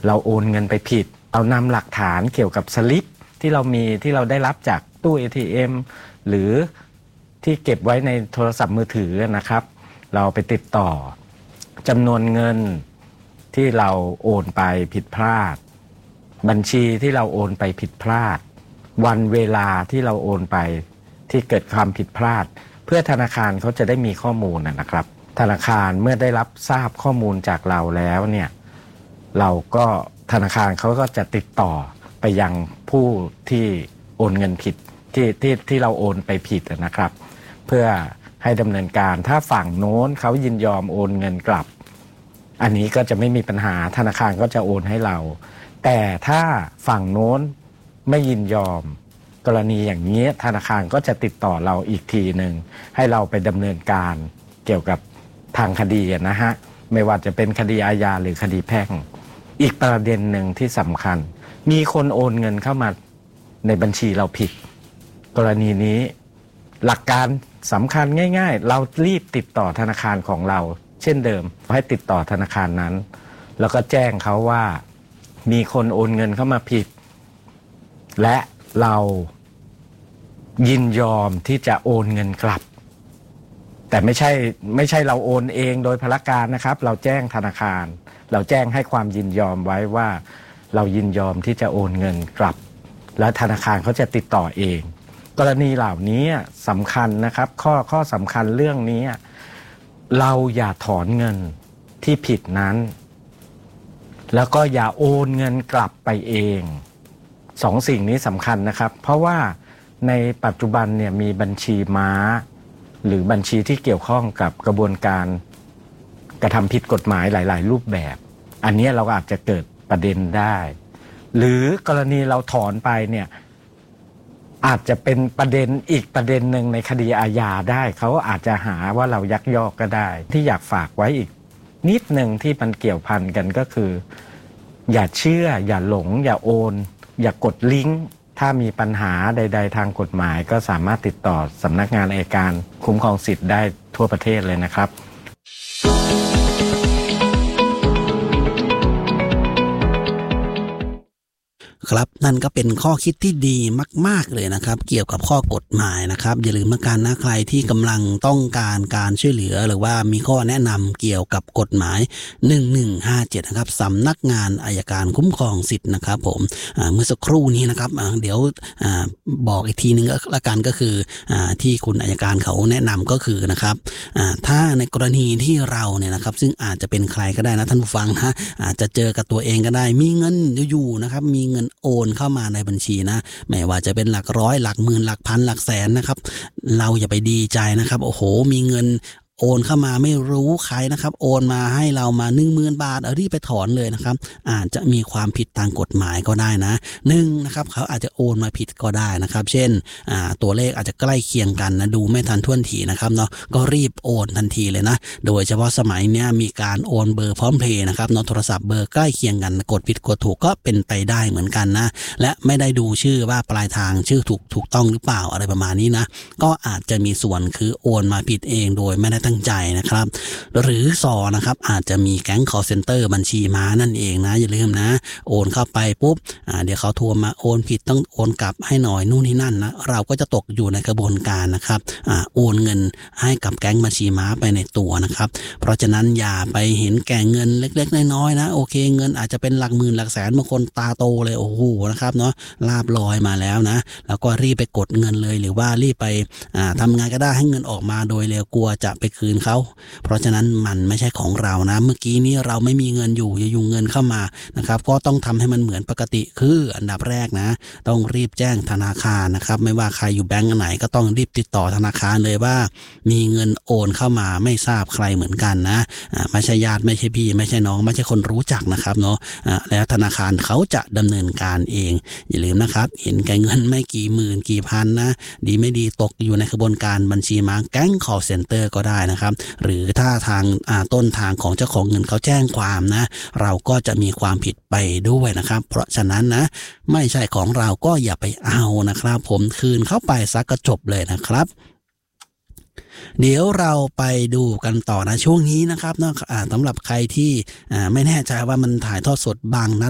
เราโอนเงินไปผิดเรานำหลักฐานเกี่ยวกับสลิปที่เราได้รับจากตู้ ATM หรือที่เก็บไว้ในโทรศัพท์มือถือนะครับเราไปติดต่อจำนวนเงินที่เราโอนไปผิดพลาดบัญชีที่เราโอนไปผิดพลาดวันเวลาที่เราโอนไปที่เกิดความผิดพลาดเพื่อธนาคารเขาจะได้มีข้อมูลนะครับธนาคารเมื่อได้รับทราบข้อมูลจากเราแล้วเนี่ยเราก็ธนาคารเขาก็จะติดต่อไปยังผู้ที่โอนเงินผิดที่เราโอนไปผิดนะครับเพื่อให้ดำเนินการถ้าฝั่งโน้นเขายินยอมโอนเงินกลับอันนี้ก็จะไม่มีปัญหาธนาคารก็จะโอนให้เราแต่ถ้าฝั่งโน้นไม่ยินยอมกรณีอย่างนี้ธนาคารก็จะติดต่อเราอีกทีหนึ่งให้เราไปดำเนินการเกี่ยวกับทางคดีนะฮะไม่ว่าจะเป็นคดีอาญาหรือคดีแพ่งอีกประเด็นหนึ่งที่สำคัญมีคนโอนเงินเข้ามาในบัญชีเราผิดกรณีนี้หลักการสำคัญง่ายๆเรารีบติดต่อธนาคารของเราเช่นเดิมให้ติดต่อธนาคารนั้นแล้วก็แจ้งเขาว่ามีคนโอนเงินเข้ามาผิดและเรายินยอมที่จะโอนเงินกลับแต่ไม่ใช่เราโอนเองโดยพลการนะครับเราแจ้งธนาคารเราแจ้งให้ความยินยอมไว้ว่าเรายินยอมที่จะโอนเงินกลับแล้วธนาคารเขาจะติดต่อเองกรณีเหล่านี้สำคัญนะครับข้อสำคัญเรื่องนี้เราอย่าถอนเงินที่ผิดนั้นแล้วก็อย่าโอนเงินกลับไปเองสองสิ่งนี้สำคัญนะครับเพราะว่าในปัจจุบันเนี่ยมีบัญชีม้าหรือบัญชีที่เกี่ยวข้องกับกระบวนการกระทำผิดกฎหมายหลายๆรูปแบบอันนี้เราอาจจะเกิดประเด็นได้หรือกรณีเราถอนไปเนี่ยอาจจะเป็นประเด็นอีกประเด็นหนึ่งในคดีอาญาได้เขาอาจจะหาว่าเรายักยอกก็ได้ที่อยากฝากไว้อีกนิดหนึ่งที่มันเกี่ยวพันกันก็คืออย่าเชื่ออย่าหลงอย่าโอนอย่ากดลิงก์ถ้ามีปัญหาใดๆทางกฎหมายก็สามารถติดต่อสำนักงานอัยการคุ้มครองสิทธิ์ได้ทั่วประเทศเลยนะครับครับนั่นก็เป็นข้อคิดที่ดีมากๆเลยนะครับเกี่ยวกับข้อกฎหมายนะครับอย่าลืมกันนะใครที่กำลังต้องการการช่วยเหลือหรือว่ามีข้อแนะนำเกี่ยวกับกฎหมาย1157นะครับสำนักงานอัยการคุ้มครองสิทธิ์นะครับผมเมื่อสักครู่นี้นะครับเดี๋ยวบอกอีกทีนึงก็ละกันก็คือที่คุณอัยการเขาแนะนำก็คือนะครับถ้าในกรณีที่เราเนี่ยนะครับซึ่งอาจจะเป็นใครก็ได้นะท่านผู้ฟังนะอาจจะเจอกับตัวเองก็ได้มีเงินอยู่นะครับมีเงินโอนเข้ามาในบัญชีนะไม่ว่าจะเป็นหลักร้อยหลักหมื่นหลักพันหลักแสนนะครับเราอย่าไปดีใจนะครับโอ้โหมีเงินโอนเข้ามาไม่รู้ใครนะครับโอนมาให้เรามา 10,000 บาทรีบไปถอนเลยนะครับอาจจะมีความผิดทางกฎหมายก็ได้นะนะครับเขาอาจจะโอนมาผิดก็ได้นะครับเช่นตัวเลขอาจจะใกล้เคียงกันนะดูไม่ทันท่วนทีนะครับเนาะก็รีบโอนทันทีเลยนะโดยเฉพาะสมัยเนี้ยมีการโอนเบอร์พร้อมเพย์นะครับเนาะโทรศัพท์เบอร์ใกล้เคียงกันกดผิดกดถูกก็เป็นไปได้เหมือนกันนะและไม่ได้ดูชื่อว่าปลายทางชื่อถูกต้องหรือเปล่าอะไรประมาณนี้นะก็อาจจะมีส่วนคือโอนมาผิดเองโดยไม่ได้ตั้งใจนะครับหรือนะครับอาจจะมีแก๊ง call center บัญชีม้านั่นเองนะอย่าลืมนะโอนเข้าไปปุ๊บเดี๋ยวเขาโทรมาโอนผิดต้องโอนกลับให้หน่อยนู่นนี่นั่นนะเราก็จะตกอยู่ในกระบวนการนะครับโอนเงินให้กับแก๊งบัญชีม้าไปในตัวนะครับเพราะฉะนั้นอย่าไปเห็นแก่เงินเล็กๆน้อยๆนะโอเคเงินอาจจะเป็นหลักหมื่นหลักแสนบางคนตาโตเลยโอ้โหนะครับเนาะลาบลอยมาแล้วนะแล้วก็รีบไปกดเงินเลยหรือว่ารีบไปทำงานก็ได้ให้เงินออกมาโดยเร็วกลัวจะไปคืนเขาเพราะฉะนั้นมันไม่ใช่ของเรานะเมื่อกี้นี้เราไม่มีเงินอยู่เงินเข้ามานะครับก็ต้องทำให้มันเหมือนปกติคืออันดับแรกนะต้องรีบแจ้งธนาคารนะครับไม่ว่าใครอยู่แบงก์ไหนก็ต้องรีบติดต่อธนาคารเลยว่ามีเงินโอนเข้ามาไม่ทราบใครเหมือนกันนะไม่ใช่ญาติไม่ใช่พี่ไม่ใช่น้องไม่ใช่คนรู้จักนะครับเนาะแล้วธนาคารเขาจะดำเนินการเองอย่าลืมนะครับเห็นแก่เงินไม่กี่หมื่นกี่พันนะดีไม่ดีตกอยู่ในกระบวนการบัญชีม้าแก๊ง call center ก็ได้นะครับหรือถ้าทางต้นทางของเจ้าของเงินเขาแจ้งความนะเราก็จะมีความผิดไปด้วยนะครับเพราะฉะนั้นนะไม่ใช่ของเราก็อย่าไปเอานะครับผมคืนเข้าไปซะก็จบเลยนะครับเดี๋ยวเราไปดูกันต่อนะช่วงนี้นะครับสำหรับใครที่ไม่แน่ใจว่ามันถ่ายทอดสดบางนัด